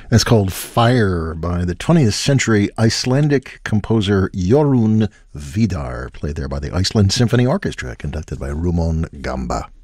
It's called Fire by the 20th century Icelandic composer Jorunn Vidar, played there by the Iceland Symphony Orchestra, conducted by Rumon Gamba.